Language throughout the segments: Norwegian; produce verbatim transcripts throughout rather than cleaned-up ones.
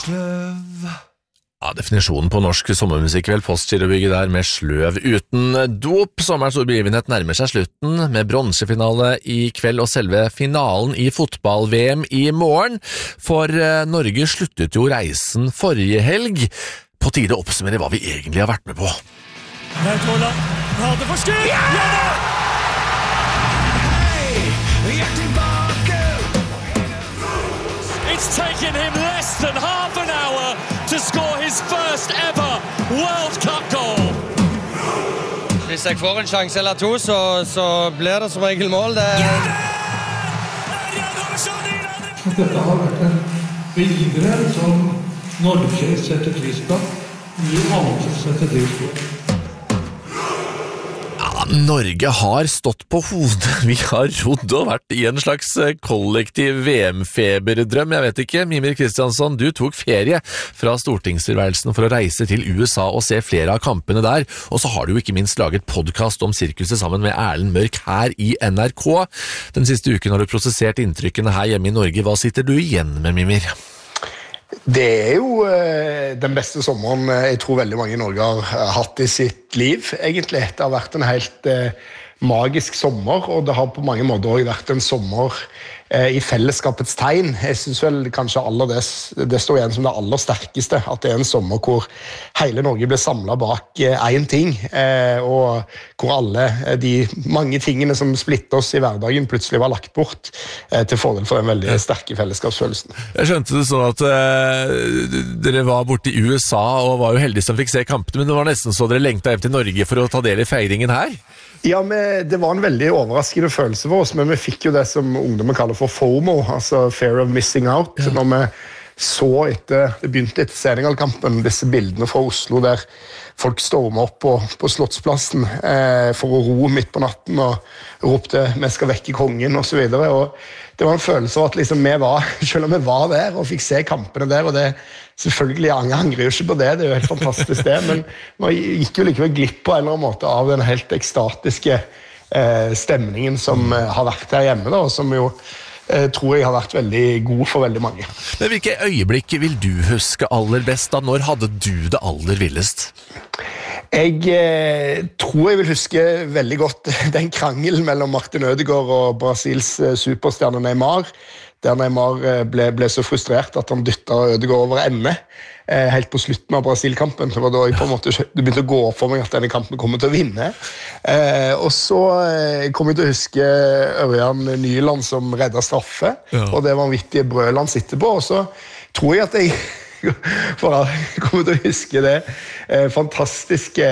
Sløv. Ja, definisjonen på norsk sommermusikk vel, Postgirobygget der med sløv uten dop. Sommerens store begivenhet nærmer seg slutten med bronsefinale i kveld og selve finalen i fotball-V M i morgen. For eh, Norge sluttet jo reisen forrige helg. På tide å oppsummere hva vi egentlig har vært med på. Nei, Tåla, hadde for skudd! Ja! Ja da! Hey, vi er tilbake! It's taken him less than half an hour to score his first ever World Cup goal. Hvis jeg får en sjanse eller to, så, så blir det som regel mål. Det... Dette har vært en begivenhet som Norge setter pris på. Vi andre setter pris på. Norge har stått på hodet, vi har rodd og vært i en slags kollektiv V M-feberdrøm, jeg vet ikke. Mimir Kristiansson, du tok ferie fra stortingstilværelsen for å reise til U S A og se flere av kampene der, og så har du jo ikke minst laget podcast om sirkuset sammen med Erlend Mørk her i N R K. Den siste uken har du prosessert inntrykkene her hjemme i Norge. Hva sitter du igjen med, Mimir? Det er jo eh, den beste sommeren jeg tror veldig mange i Norge har hatt i sitt liv, egentlig. Det har vært en helt eh, magisk sommer, og det har på mange måter også vært en sommer eh, i fellesskapets tegn. Jeg synes vel kanskje aller det, det står igjen som det aller sterkeste, at det er en sommer hvor hele Norge ble samlet bak eh, en ting, eh, og hvor alle eh, de mange tingene som splitter oss i hverdagen plutselig var lagt bort eh, til fordel for den veldig sterke fellesskapsfølelsen. Jeg skjønte det sånn at uh, dere var borte i U S A og var jo heldige som fikk se kampene, men det var nesten så dere lengta hjem til Norge for å ta del i feiringen her? Ja, men det var en veldig overraskende følelse for oss, men vi fikk jo det som ungdommen kaller for FOMO, altså Fear of Missing Out, ja. Når vi så etter, det begynte etter Senegal-kampen, disse bildene fra Oslo der folk stormet opp på, på Slottsplassen eh, for å ro midt på natten og ropte «Vi skal vekke kongen» og så videre, og det var en følelse av at liksom vi var, selv om vi var der og fikk se kampene der, og det selvfølgelig, jeg angrer jo ikke på det, det er jo helt fantastisk det, men man gikk jo likevel glipp på en eller annen måte av den helt ekstatiske eh, stemningen som eh, har vært her hjemme da, og som jo eh, tror jeg har vært veldig god for veldig mange. Men hvilke øyeblikk vil du huske aller best da? Når hadde du det aller villest? Jeg eh, tror jeg vil huske veldig godt den krangelen mellom Martin Ødegaard og Brasils eh, superstjerne Neymar, der Neymar ble, ble så frustrert at han dyttet Ødegaard over ende eh, helt på slutten av Brasil-kampen. Det var da jeg på en måte det begynte å gå opp for meg at denne kampen kommer til å vinne. Eh, og så eh, kom jeg til å huske Ørjan Nyland som reddet straffe, ja. Og det vanvittige brølet han sitter på, og så tror jeg at jeg for jeg kommer til å huske det eh, fantastiske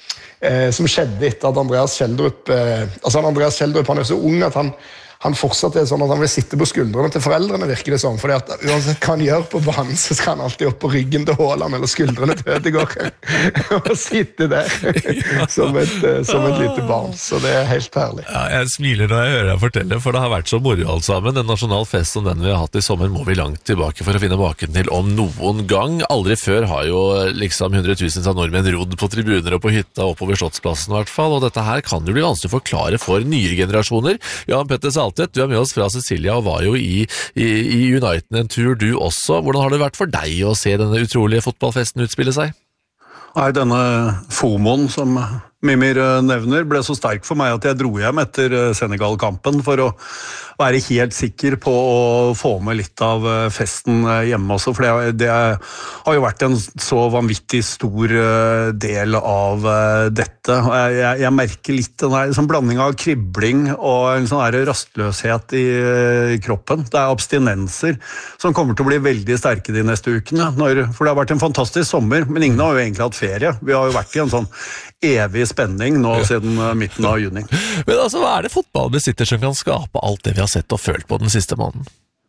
eh, som skjedde etter at Andreas Kjeldrup eh, altså Andreas Kjeldrup, han er så ung at han Han fortsatt er sånn at han vil sitte på skuldrene til foreldrene, virker det sånn, fordi at uansett hva han gjør på banen, så skal han alltid opp på ryggen til Haaland eller skuldrene til Ødegaard og sitte der som et, som et lite barn, så det er helt herlig. Ja, jeg smiler når jeg hører deg fortelle, for det har vært så moro alt sammen. En nasjonal fest som den vi har hatt i sommer må vi langt tilbake for å finne baken til om noen gang. Aldri før har jo liksom hundretusenvis av nordmenn rodd på tribuner og på hytta oppover Slottsplassen i hvert fall, og dette her kan jo bli vanskelig å forklare for nye generasjoner. Jan Petter Saltvedt, du er med oss fra Sicilia og var jo i, i, i United en tur du også. Hvordan har det vært for deg å se denne utrolige fotballfesten utspille seg? Nei, denne FOMOen som Mimir nevner ble så sterk for meg at jeg dro hjem etter Senegal-kampen for å være helt sikker på å få med litt av festen hjemme også, for det, det har jo vært en så vanvittig stor del av dette. Jeg, jeg merker litt den her sånn blanding av kribling og en sånn her rastløshet i kroppen. Det er abstinenser som kommer til å bli veldig sterke de neste ukene, når, for det har vært en fantastisk sommer, men ingen har jo egentlig hatt ferie. Vi har jo vært i en sånn evig spenning nå siden midten av juni. Men altså, hva er det fotballbesitter som kan skape alt det vi har sett og følt på den siste måneden?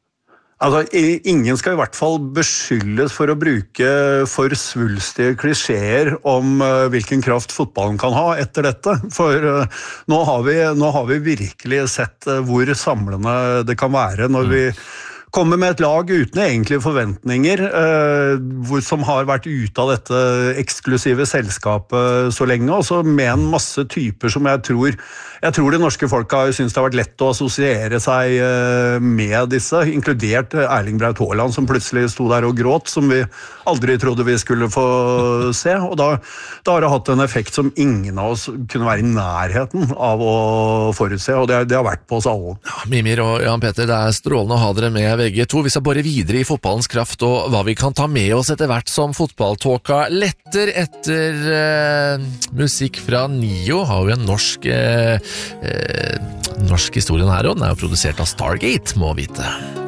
Altså, ingen skal i hvert fall beskyldes for å bruke for svulstige klisjeer om uh, hvilken kraft fotballen kan ha etter dette, for uh, nå, har vi, nå har vi virkelig sett uh, hvor samlende det kan være når vi kommer med et lag uten egentlige forventninger, eh, hvor, som har vært ute av dette eksklusive selskapet så lenge, og så med en masse typer som jeg tror, jeg tror det norske folk har syntes det har vært lett å assosiere seg eh, med disse, inkludert Erling Braut Haaland, som plutselig sto der og gråt, som vi aldri trodde vi skulle få se, og da, da har det hatt en effekt som ingen av oss kunne være i nærheten av å forutse, og det, det har vært på oss alle. Ja, Mimir og Jan Petter, det er strålende å ha dere med begge to. Vi skal bare videre i fotballens kraft og hva vi kan ta med oss etter hvert som fotballtåka letter etter eh, musikk fra Nio. Har jo en norsk, eh, eh, norsk historien her, og den er jo produsert av Stargate, må vite.